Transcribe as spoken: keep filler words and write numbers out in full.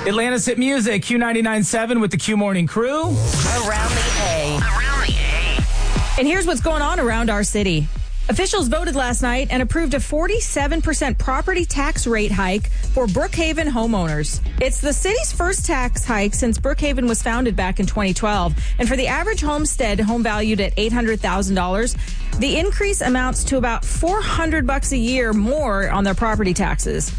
Atlanta's hit music, Q ninety-nine point seven with the Q Morning Crew. Around the A. Around the A. And here's what's going on around our city. Officials voted last night and approved a forty-seven percent property tax rate hike for Brookhaven homeowners. It's the city's first tax hike since Brookhaven was founded back in twenty twelve. And for the average homestead, home valued at eight hundred thousand dollars, the increase amounts to about four hundred bucks a year more on their property taxes.